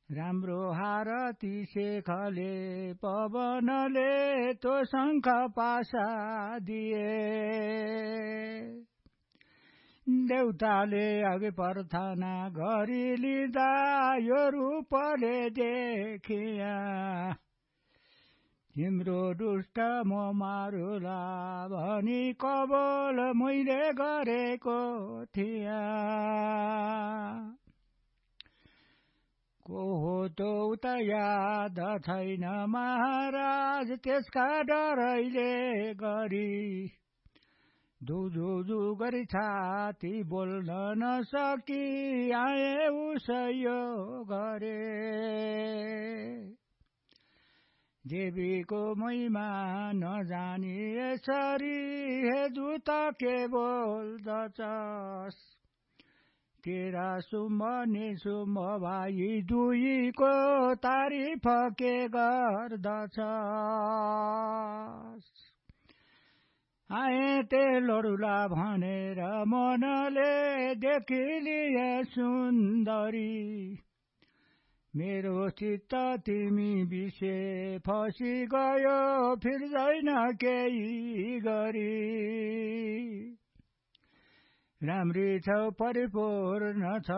राम्रो हारती शेखले पवनले तो शङ्ख पासा दिए देउताले अघि प्रार्थना गरी लिँदा यो रूपले देखिया तिम्रो दुष्ट म मारुला भनी कबोल मैले गरेको थिया को हो त उता याद छैन महाराज त्यसका डरैले गरी दुधु गरी छाती बोल्न नसकी आए उसयो गरे देवीको महिमा नजानी यसरी हे दूत के बोल्दछस् तेरा सुम्ब निसुम्ब भाइ दुईको तारिफ के गर्दछस् आए ते लडुला भनेर मनले देखिलिए सुन्दरी मेरो चित्त तिमी विषे फसी गयो फिर्दैन केही गरी राम्री छौ परिपूर्ण छ